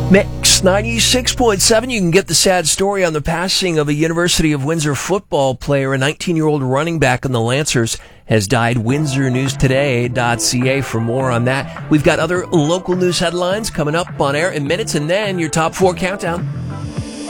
Mix 96.7. You can get the sad story on the passing of a University of Windsor football player. A 19-year-old running back in the Lancers has died. WindsorNewsToday.ca for more on that. We've got other local news headlines coming up on air in minutes, and then your top 4 countdown.